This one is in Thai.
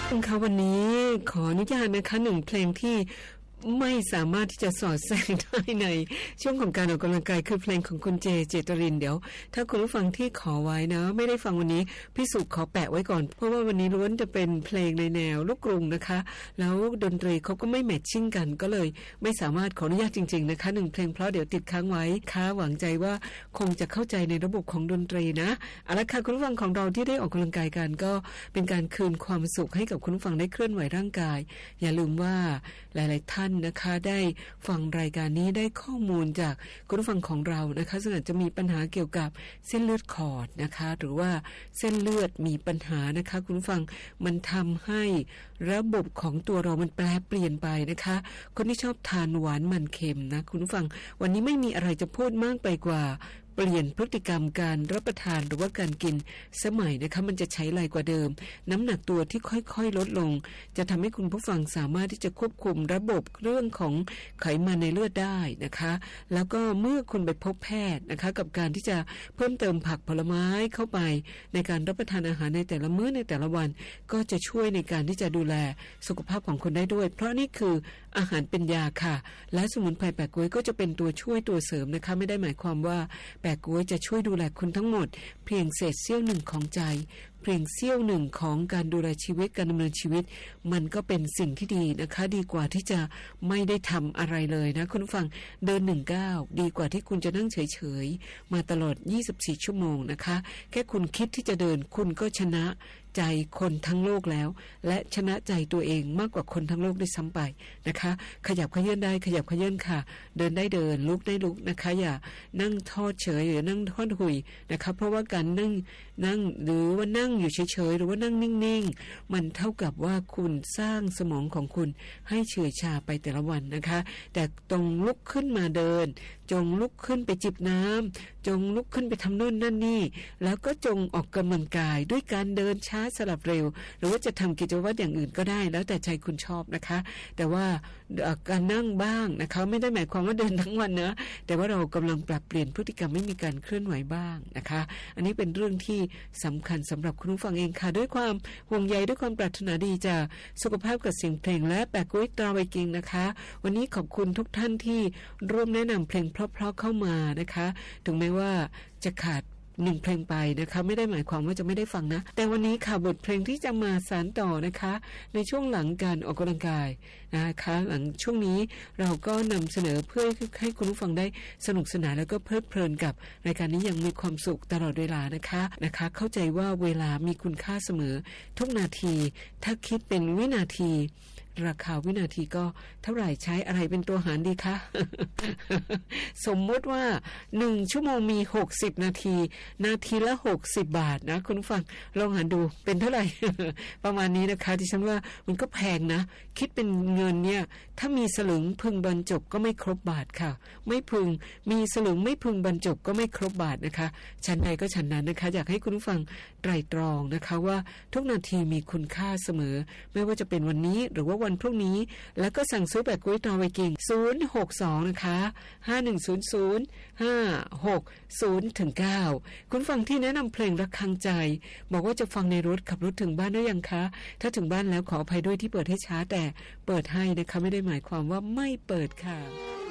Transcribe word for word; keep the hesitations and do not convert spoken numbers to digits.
คุณคะวันนี้ขออนุญาตนะคะหนึ่งเพลงที่ไม่สามารถที่จะสอดแทรกได้ในช่วงของการออกกำลังกายคือเพลงของคุณเจเจตรินเดี๋ยวถ้าคุณผู้ฟังที่ขอไว้นะไม่ได้ฟังวันนี้พี่สุขอแปะไว้ก่อนเพราะว่าวันนี้ล้วนจะเป็นเพลงในแนวลูกกรุงนะคะแล้วดนตรีเขาก็ไม่แมทชิ่งกันก็เลยไม่สามารถขออนุญาตจริงๆนะคะหนึ่งเพลงเพราะเดี๋ยวติดค้างไว้ค่ะหวังใจว่าคงจะเข้าใจในระบบของดนตรีนะเอาละค่ะคุณผู้ฟังของเราที่ได้ออกกำลังกายกันก็เป็นการคืนความสุขให้กับคุณผู้ฟังได้เคลื่อนไหวร่างกายอย่าลืมว่าหลายๆท่านนะคะได้ฟังรายการนี้ได้ข้อมูลจากคุณผู้ฟังของเรานะคะซึ่งอาจจะมีปัญหาเกี่ยวกับเส้นเลือดขอดนะคะหรือว่าเส้นเลือดมีปัญหานะคะคุณผู้ฟังมันทำให้ระบบของตัวเรามันแปรเปลี่ยนไปนะคะคนที่ชอบทานหวานมันเค็มนะคุณผู้ฟังวันนี้ไม่มีอะไรจะพูดมากไปกว่าเปลี่ยนพฤติกรรมการรับประทานหรือว่าการกินสมัยนะคะมันจะใช้ไรกว่าเดิมน้ำหนักตัวที่ค่อยๆลดลงจะทำให้คุณผู้ฟังสามารถที่จะควบคุมระบบเรื่องของไขมันในเลือดได้นะคะแล้วก็เมื่อคุณไปพบแพทย์นะคะกับการที่จะเพิ่มเติมผักผลไม้เข้าไปในการรับประทานอาหารในแต่ละมื้อในแต่ละวันก็จะช่วยในการที่จะดูแลสุขภาพของคุณได้ด้วยเพราะนี่คืออาหารเป็นยาค่ะและสมุนไพรแปะก๊วยก็จะเป็นตัวช่วยตัวเสริมนะคะไม่ได้หมายความว่าแปะก๊วยจะช่วยดูแลคุณทั้งหมดเพียงเศษเสี้ยวหนึ่งของใจเพียงเสี้ยวหนึ่งของการดูแลชีวิตการดำเนินชีวิตมันก็เป็นสิ่งที่ดีนะคะดีกว่าที่จะไม่ได้ทำอะไรเลยนะคุณผู้ฟังเดินหนึ่งก้าวดีกว่าที่คุณจะนั่งเฉยๆมาตลอดยี่สิบสี่ชั่วโมงนะคะแค่คุณคิดที่จะเดินคุณก็ชนะใจคนทั้งโลกแล้วและชนะใจตัวเองมากกว่าคนทั้งโลกด้วยซ้ำไปนะคะขยับเขยื้อนได้ขยับเขยื้อนค่ะเดินได้เดินลุกได้ลุกนะคะอย่านั่งทอดเฉยหรือนั่งทอดหุยนะคะเพราะว่าการนั่งนั่งหรือว่านั่งอยู่เฉยๆหรือว่านั่งนิ่งๆมันเท่ากับว่าคุณสร้างสมองของคุณให้เฉื่อยชาไปแต่ละวันนะคะแต่ตรงลุกขึ้นมาเดินจงลุกขึ้นไปจิบน้ำจงลุกขึ้นไปทำโน่นนั่นนี่แล้วก็จงออกกำลังกายด้วยการเดินช้าสลับเร็วหรือว่าจะทำกิจวัตรอย่างอื่นก็ได้แล้วแต่ใจคุณชอบนะคะแต่ว่าการนั่งบ้างนะคะไม่ได้หมายความว่าเดินทั้งวันนะแต่ว่าเรากำลังปรับเปลี่ยนพฤติกรรมไม่มีการเคลื่อนไหวบ้างนะคะอันนี้เป็นเรื่องที่สำคัญสำหรับคุณผู้ฟังเองค่ะด้วยความห่วงใยด้วยความปรารถนาดีจากสุขภาพกับเสียงเพลงและแปะก๊วยตราไวกิ้งนะคะวันนี้ขอบคุณทุกท่านที่ร่วมแนะนำเพลงเพราะๆเข้ามานะคะถึงแม้ว่าจะขาดหนึ่งเพลงไปนะคะไม่ได้หมายความว่าจะไม่ได้ฟังนะแต่วันนี้ค่ะบทเพลงที่จะมาสานต่อนะคะในช่วงหลังการออกกำลังกายนะคะหลังช่วงนี้เราก็นำเสนอเพื่อให้คุณผู้ฟังได้สนุกสนานแล้วก็เพลิดเพลินกับรายการนี้ยังมีความสุขตลอดเวลานะคะนะคะเข้าใจว่าเวลามีคุณค่าเสมอทุกนาทีถ้าคิดเป็นวินาทีราคาวินาทีก็เท่าไหร่ใช้อะไรเป็นตัวหารดีคะ สมมติว่าหนึ่งชั่วโมงมีหกสิบนาทีนาทีละหกสิบบาทนะคุณผู้ฟังลองหารดูเป็นเท่าไหร่ ประมาณนี้นะคะที่ฉันว่ามันก็แพงนะคิดเป็นเงินเนี่ยถ้ามีสลึงพึงบรรจบก็ไม่ครบบาทค่ะไม่พึงมีสลึงไม่พึงบรรจบก็ไม่ครบบาทนะคะชั้นใดก็ชั้นนั้นนะคะอยากให้คุณผู้ฟังไตร่ตรองนะคะว่าทุกนาทีมีคุณค่าเสมอไม่ว่าจะเป็นวันนี้หรือว่าวันพรุ่งนี้แล้วก็สั่งซื้อแบบกุ้ยตราไวกิ้งศูนย์ หก สองนะคะห้า หนึ่ง ศูนย์ ศูนย์ ห้า หก ศูนย์ ถึง เก้าคุณฟังที่แนะนำเพลงระฆังใจบอกว่าจะฟังในรถขับรถถึงบ้านได้ยังคะถ้าถึงบ้านแล้วขออภัยด้วยที่เปิดให้ช้าแต่เปิดให้นะคะไม่ได้หมายความว่าไม่เปิดค่ะ